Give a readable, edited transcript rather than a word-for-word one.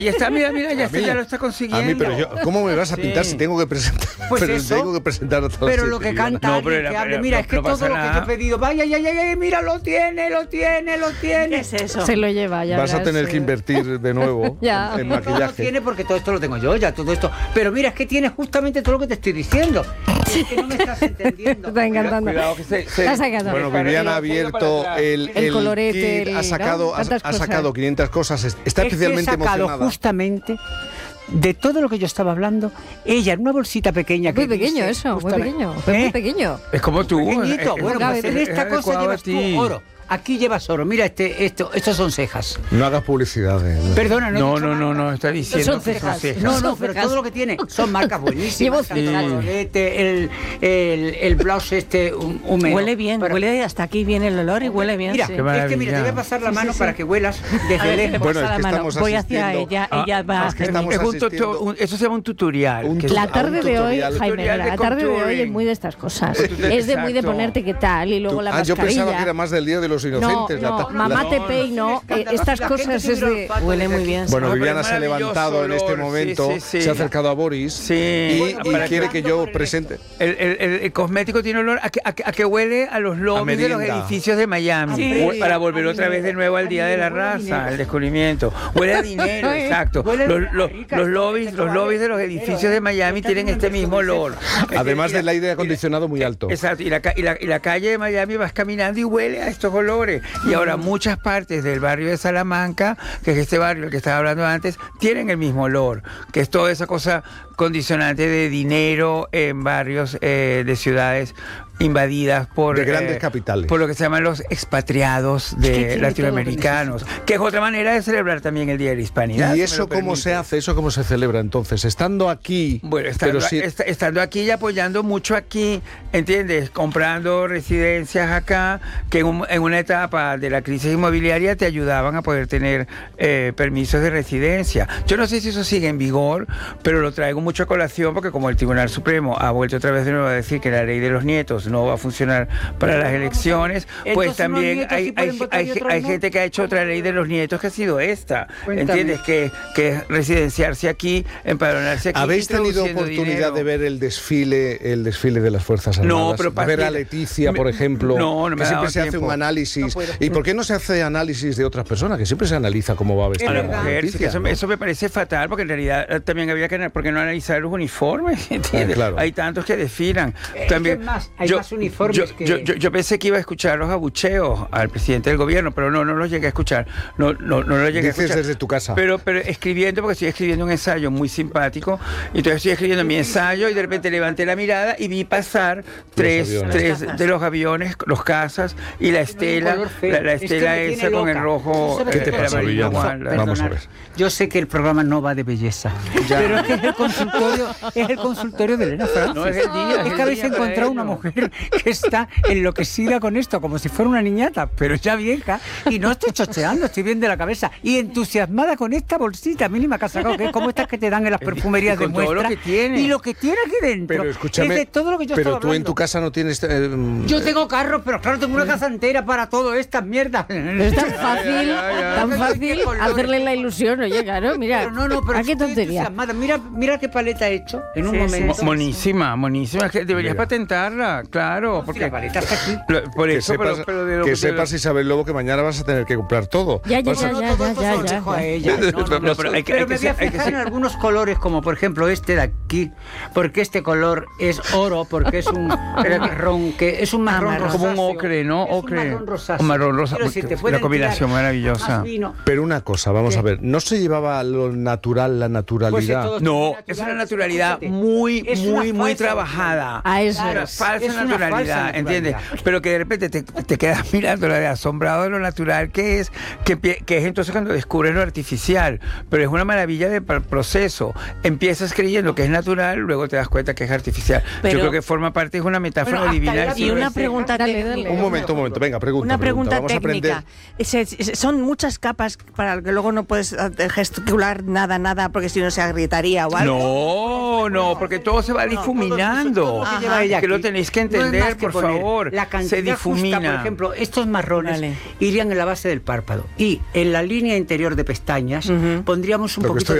Y está, mira, ya lo está consiguiendo. A mí, pero yo, ¿cómo me vas a pintar si tengo que presentar? Pues pero eso, tengo que presentar a todas pero las lo que siete, canta, No, alguien que hable, mira, es que todo lo que yo he pedido, vaya, mira, lo tiene. ¿Qué es eso? Se lo lleva, ya Vas a verás, tener que invertir de nuevo Ya. en No maquillaje. lo tiene porque todo esto lo tengo yo, ya todo esto. Pero mira, es que tiene justamente todo lo que te estoy diciendo. Es que no me estás entendiendo. Te está encantando. Cuidado que se La has sacado. Bueno, Viviana ha abierto el colorete, kit, ¿no? ha sacado Tantas 500 cosas, está Es que he especialmente sacado emocionada. justamente de todo lo que yo estaba hablando, ella en una bolsita pequeña que Muy pequeño dice, eso, muy justamente- pequeño. Fue muy ¿Eh? pequeño. Es como tú. Pequeñito, bueno, pues en es esta cosa adecuado a llevas tú ti. oro. Aquí llevas oro. Mira, estos son cejas. No hagas publicidad. Perdona, no he No, dicho no, nada. no, está diciendo Son que son cejas. cejas. No, Son pero cejas. todo lo que tiene son marcas buenísimas. Llevo Tanto el cejas. colorete, el blouse húmedo. Huele bien, huele hasta aquí viene el olor y huele bien. Mira, sí. Qué es que mira, te voy a maravilla. pasar la Sí, mano sí, para sí. que huelas A desde ver, lejos. Bueno, pasa es la que mano. estamos Voy hacia asistiendo. ella va a es que hacer estamos Es un asistiendo. eso se llama un tutorial. Un que tu- La a un tarde de hoy, tutorial. Jaime, Tutorial de la tarde de hoy es contouring. muy de estas cosas. Tutorial, Es de muy de exacto. ponerte qué tal y luego la Yo mascarilla. pensaba que era más del Día de los No, Inocentes. no, mamá te peino. Estas cosas es de... Huele muy bien. Bueno, Ah, pero Viviana es se ha levantado en este maravilloso momento, olor. Sí. se ha acercado a Boris Sí. y Bueno, quiere que yo presente. El cosmético tiene olor a que huele a los lobbies de los merienda. edificios de Miami. Sí. Para volver otra vez de nuevo al Día de la Huele a dinero. Raza, al descubrimiento. Huele a dinero, exacto. Huele a Los rica, lobbies de los edificios de Miami tienen este mismo olor. Además Y la- del aire acondicionado muy alto. Exacto, y la calle de Miami vas caminando y huele a estos olores. Y ahora muchas partes del barrio de Salamanca, que es este barrio del que estaba hablando antes, tienen el mismo olor, que es toda esa cosa condicionante de dinero en barrios de ciudades invadidas por De grandes capitales. por lo que se llaman los expatriados que de tiene latinoamericanos, que es otra manera de celebrar también el Día de la Hispanidad. ¿Y si me eso lo cómo se permite. hace? ¿Eso cómo se celebra entonces? Estando aquí, Bueno, pero sí, estando aquí y apoyando mucho aquí, ¿entiendes? Comprando residencias acá, que en una etapa de la crisis inmobiliaria te ayudaban a poder tener permisos de residencia. Yo no sé si eso sigue en vigor, pero lo traigo mucho a colación porque como el Tribunal Supremo ha vuelto otra vez de nuevo a decir que la ley de los nietos no va a funcionar para las elecciones, pues Entonces, unos también nietos sí pueden votar y otros hay no. gente que ha hecho otra ley de los nietos que ha sido esta, Cuéntame. ¿entiendes? Que es residenciarse aquí, empadronarse aquí. ¿habéis tenido introduciendo oportunidad dinero. de ver el desfile de las Fuerzas Armadas? No, pero a ver a mira, Leticia, por ejemplo, no me que ha siempre dado se hace tiempo. un análisis. No puedo. ¿Y por qué no se hace análisis de otras personas? Que siempre se analiza cómo va a vestir A la verdad. mujer, sí, Leticia, que ¿no? eso me parece fatal, porque en realidad también había que, ¿por qué no analizar los uniformes? ¿Entiendes? Claro. Hay tantos que desfilan. que hay más uniformes que- yo pensé que iba a escuchar los abucheos al presidente del gobierno, pero no los llegué a escuchar. No lo llegué a Dices escuchar. desde tu casa. Pero escribiendo, porque estoy escribiendo un ensayo muy simpático, y entonces estoy escribiendo mi ensayo y de repente levanté la mirada y vi pasar tres de los aviones, los cazas y la estela, color feo. la Es que estela me esa tiene con el loca. rojo. ¿Tú sabes ¿Qué te qué pasa, amarillo, Villana? Juan, la- Vamos a Perdonad, ver. Yo sé que el programa no va de belleza, pero es que es el consultorio de Elena Francis. No, es el día, es Es el que habéis día para encontrado ello. una mujer que está enloquecida con esto, como si fuera una niñata, pero ya vieja, y no estoy chocheando, estoy bien de la cabeza, y entusiasmada con esta bolsita mínima que ha sacado, que es como estas que te dan en las perfumerías de con todo lo muestra, que tiene. y lo que tiene aquí dentro Pero escúchame, es de todo lo que yo pero estaba tú en hablando. tu casa no tienes... Yo tengo carros, pero claro, tengo una casa entera para todo estas mierdas. Pero es tan fácil, tan Qué fácil colores. hacerle la ilusión, oye, claro, mira. Pero ¿a qué estoy tontería? entusiasmada. Mira qué paleta he hecho en un Sí, momento. sí. Monísima, es que deberías Mira. patentarla, claro, Si porque la paleta está aquí. por Que eso, sepas, pero de lo que de sepas, Isabel Lobo, que mañana vas a tener que comprar todo. Ya, ya, Vas a- ya, No, todo esto se lo ya. dejo a ella. No, pero hay que- Pero hay me que voy a ser- hay que fijar en ser- algunos colores, como por ejemplo este de aquí, porque este color es oro, porque es un marrón, que es un marrón marrón. rosáceo. Como un ocre, ¿no? Es un Ocre. marrón rosáceo. Un marrón rosa- Quiero decir, te la pueden combinación tirar maravillosa. más vino. Pero una cosa, vamos ¿Qué? a ver, ¿no se llevaba lo natural, la naturalidad? Pues No, natural. es una naturalidad Escúchate, muy, es una muy, muy falsa trabajada. A eso Una es. falsa Es una naturalidad, falsa ¿entiendes? naturalidad. Pero que de repente te quedas mirándola de asombrado de lo natural que es, que es entonces cuando descubres lo artificial. Pero es una maravilla de proceso. Empiezas creyendo que es natural, luego te das cuenta que es artificial. Pero- Yo creo que forma parte, es una metáfora Bueno, hasta divina. ya del Y siglo una XX. pregunta Dale, técnica. dale. Un momento, venga, pregunta. Una pregunta Vamos a aprender. técnica. Son muchas capas para que luego no puedes gesticular nada, porque si no se agrietaría o algo. No, porque todo se va difuminando. todo eso que lleva ella Que lo aquí. tenéis que entender, más que por poner favor. la Se cantidad justa, difumina. por ejemplo, estos marrones Vale. irían en la base del párpado y en la línea interior de pestañas pondríamos un Lo que poquito estoy